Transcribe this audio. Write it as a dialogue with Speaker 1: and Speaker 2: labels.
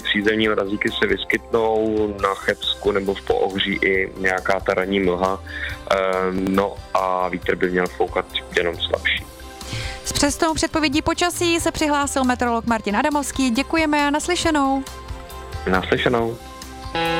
Speaker 1: přízemní mrazíky se vyskytnou, na Chebsku nebo v Poohří i nějaká ta ranní mlha, no a vítr by měl foukat jenom slabší.
Speaker 2: S přesnou předpovědí počasí se přihlásil meteorolog Martin Adamovský. Děkujeme a naslyšenou.
Speaker 1: Naslyšenou.